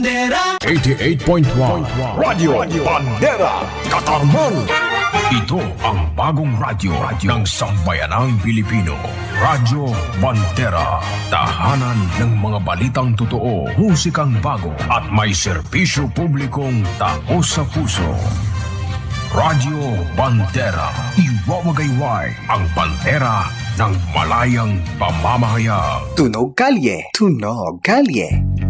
88.1 Radio Bandera, Katarman. Ito ang bagong radyo ng sambayanang Pilipino. Radyo Bandera, tahanan ng mga balitang totoo, musikang bago at may serbisyo publikong taos sa puso. Radyo Bandera, iwawagayway ang bandera ng malayang pamamahayag. Tunog Kalye, Tunog Kalye.